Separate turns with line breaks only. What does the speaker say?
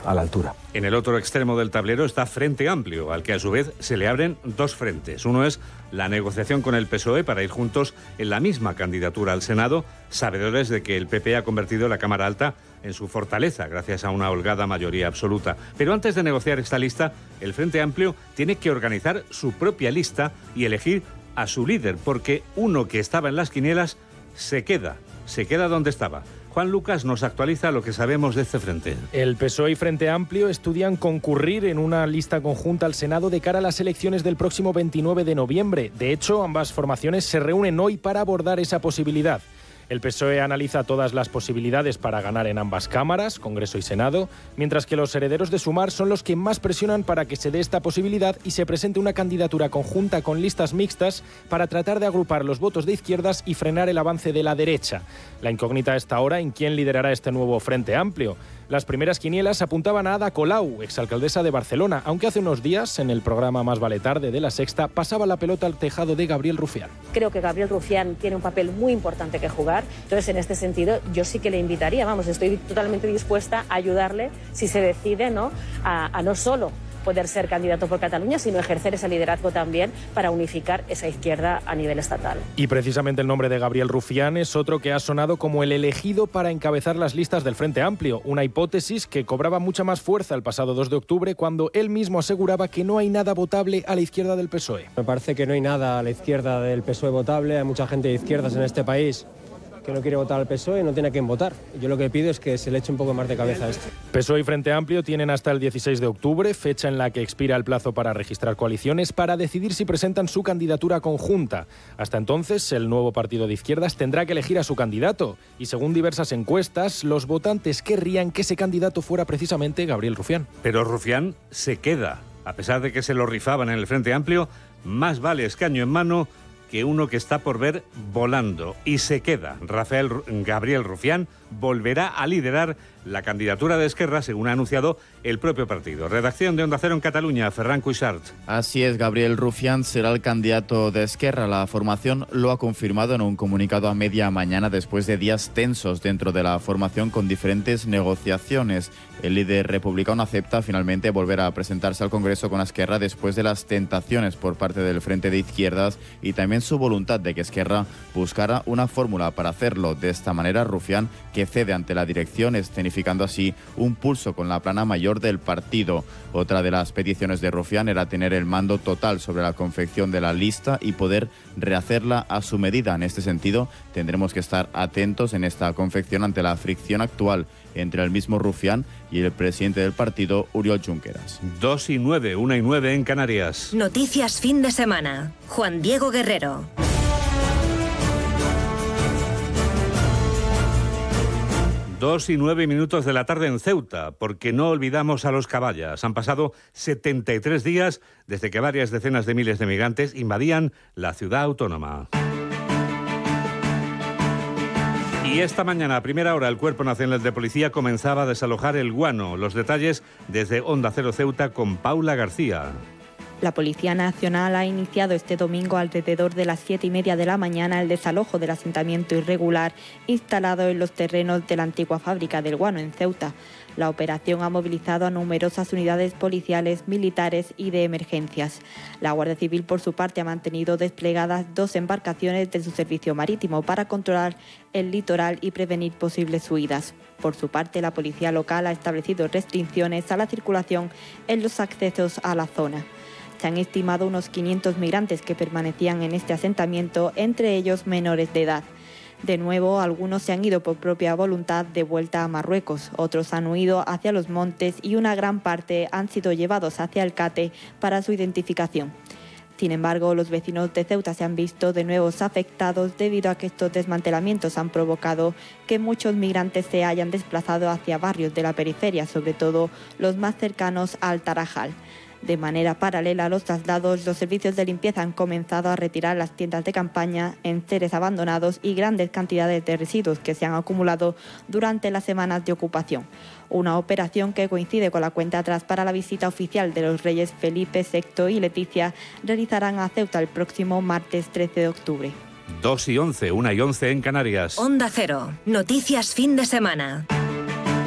a la altura.
En el otro extremo del tablero está Frente Amplio, al que a su vez se le abren dos frentes. Uno es la negociación con el PSOE para ir juntos en la misma candidatura al Senado, sabedores de que el PP ha convertido la Cámara Alta en su fortaleza gracias a una holgada mayoría absoluta. Pero antes de negociar esta lista, el Frente Amplio tiene que organizar su propia lista y elegir a su líder, porque uno que estaba en las quinielas se queda donde estaba. Juan Lucas nos actualiza lo que sabemos de este frente.
El PSOE y Frente Amplio estudian concurrir en una lista conjunta al Senado de cara a las elecciones del próximo 29 de noviembre. De hecho, ambas formaciones se reúnen hoy para abordar esa posibilidad. El PSOE analiza todas las posibilidades para ganar en ambas cámaras, Congreso y Senado, mientras que los herederos de Sumar son los que más presionan para que se dé esta posibilidad y se presente una candidatura conjunta con listas mixtas para tratar de agrupar los votos de izquierdas y frenar el avance de la derecha. La incógnita está ahora en quién liderará este nuevo Frente Amplio. Las primeras quinielas apuntaban a Ada Colau, exalcaldesa de Barcelona, aunque hace unos días, en el programa Más vale tarde de La Sexta, pasaba la pelota al tejado de Gabriel Rufián.
Creo que Gabriel Rufián tiene un papel muy importante que jugar, entonces en este sentido yo sí que le invitaría, estoy totalmente dispuesta a ayudarle si se decide, ¿no?, a no solo poder ser candidato por Cataluña, sino ejercer ese liderazgo también para unificar esa izquierda a nivel estatal.
Y precisamente el nombre de Gabriel Rufián es otro que ha sonado como el elegido para encabezar las listas del Frente Amplio, una hipótesis que cobraba mucha más fuerza el pasado 2 de octubre cuando él mismo aseguraba que no hay nada votable a la izquierda del PSOE.
Me parece que no hay nada a la izquierda del PSOE votable, hay mucha gente de izquierdas en este país que no quiere votar al PSOE y no tiene a quién votar. Yo lo que pido es que se le eche un poco más de cabeza a esto.
PSOE y Frente Amplio tienen hasta el 16 de octubre, fecha en la que expira el plazo para registrar coaliciones, para decidir si presentan su candidatura conjunta. Hasta entonces, el nuevo partido de izquierdas tendrá que elegir a su candidato. Y según diversas encuestas, los votantes querrían que ese candidato fuera precisamente Gabriel Rufián.
Pero Rufián se queda. A pesar de que se lo rifaban en el Frente Amplio, más vale escaño en mano que uno que está por ver volando, y se queda. Gabriel Rufián volverá a liderar la candidatura de Esquerra, según ha anunciado el propio partido. Redacción de Onda Cero en Cataluña, Ferran Cuixart.
Así es, Gabriel Rufián será el candidato de Esquerra. La formación lo ha confirmado en un comunicado a media mañana después de días tensos dentro de la formación con diferentes negociaciones. El líder republicano acepta finalmente volver a presentarse al Congreso con Esquerra después de las tentaciones por parte del Frente de Izquierdas y también su voluntad de que Esquerra buscara una fórmula para hacerlo. De esta manera, Rufián, que cede ante la dirección, escenificando así un pulso con la plana mayor del partido. Otra de las peticiones de Rufián era tener el mando total sobre la confección de la lista y poder rehacerla a su medida. En este sentido, tendremos que estar atentos en esta confección ante la fricción actual entre el mismo Rufián y el presidente del partido, Oriol Junqueras.
2:09, 1:09 en Canarias.
Noticias fin de semana. Juan Diego Guerrero.
2:09 de la tarde en Ceuta, porque no olvidamos a los caballas. Han pasado 73 días desde que varias decenas de miles de migrantes invadían la ciudad autónoma. Y esta mañana, a primera hora, el Cuerpo Nacional de Policía comenzaba a desalojar el Guano. Los detalles desde Onda Cero Ceuta con Paula García.
La Policía Nacional ha iniciado este domingo alrededor de las 7:30 de la mañana el desalojo del asentamiento irregular instalado en los terrenos de la antigua fábrica del Guano en Ceuta. La operación ha movilizado a numerosas unidades policiales, militares y de emergencias. La Guardia Civil, por su parte, ha mantenido desplegadas 2 embarcaciones de su servicio marítimo para controlar el litoral y prevenir posibles huidas. Por su parte, la policía local ha establecido restricciones a la circulación en los accesos a la zona. Se han estimado unos 500 migrantes que permanecían en este asentamiento, entre ellos menores de edad. De nuevo, algunos se han ido por propia voluntad de vuelta a Marruecos, otros han huido hacia los montes y una gran parte han sido llevados hacia el Cate para su identificación. Sin embargo, los vecinos de Ceuta se han visto de nuevo afectados debido a que estos desmantelamientos han provocado que muchos migrantes se hayan desplazado hacia barrios de la periferia, sobre todo los más cercanos al Tarajal. De manera paralela a los traslados, los servicios de limpieza han comenzado a retirar las tiendas de campaña, enseres abandonados y grandes cantidades de residuos que se han acumulado durante las semanas de ocupación. Una operación que coincide con la cuenta atrás para la visita oficial de los reyes Felipe VI y Leticia realizarán a Ceuta el próximo martes 13 de octubre.
2:11, 1:11 en Canarias.
Onda Cero. Noticias fin de semana.